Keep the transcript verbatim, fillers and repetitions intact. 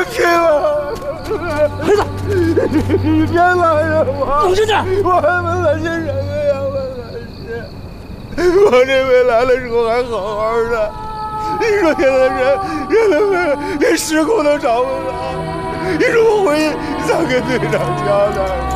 去了！ 孩子， 你别拦着我！ 冷静点！ 我还没拦些什么呀？我拦些，我这回来的时候还好好的。你说现在人人都没连尸骨都找不着，你说我回去咋跟队长交代？